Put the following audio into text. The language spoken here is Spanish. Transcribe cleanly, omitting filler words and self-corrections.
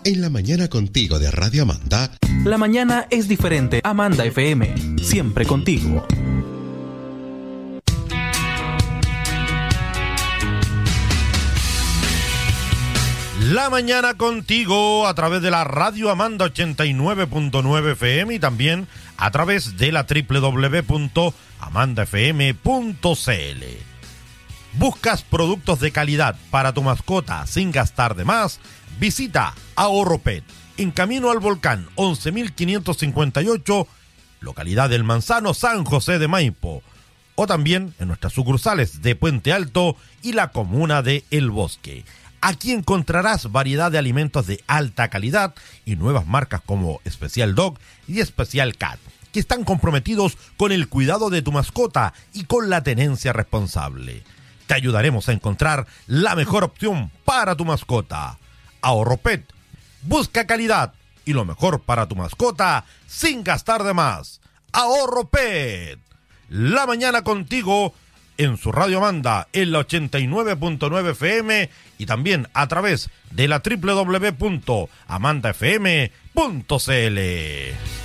En la mañana contigo de Radio Amanda. La mañana es diferente. Amanda FM, siempre contigo. La mañana contigo a través de la Radio Amanda 89.9 FM y también a través de la www.amandafm.cl. ¿Buscas productos de calidad para tu mascota sin gastar de más? Visita Ahorro Pet en Camino al Volcán 11.558, localidad del Manzano, San José de Maipo, o también en nuestras sucursales de Puente Alto y la comuna de El Bosque. Aquí encontrarás variedad de alimentos de alta calidad y nuevas marcas como Special Dog y Special Cat, que están comprometidos con el cuidado de tu mascota y con la tenencia responsable. Te ayudaremos a encontrar la mejor opción para tu mascota. Ahorro Pet, busca calidad y lo mejor para tu mascota sin gastar de más. Ahorro Pet, la mañana contigo en su Radio Amanda en la 89.9 FM y también a través de la www.amandafm.cl.